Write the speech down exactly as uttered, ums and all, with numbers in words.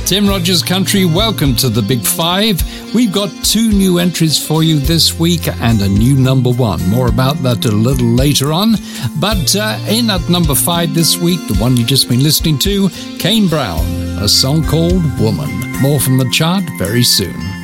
Tim Rogers Country, welcome to the Big Five. We've got two new entries for you this week and a new number one. More about that a little later on. But uh, in at number five this week, the one you've just been listening to, Kane Brown, a song called Woman. More from the chart very soon.